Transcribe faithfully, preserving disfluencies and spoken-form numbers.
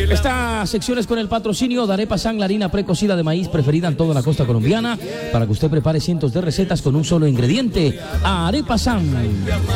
Esta sección es con el patrocinio de Arepa San, la harina precocida de maíz preferida en toda la costa colombiana, para que usted prepare cientos de recetas con un solo ingrediente. Arepa San.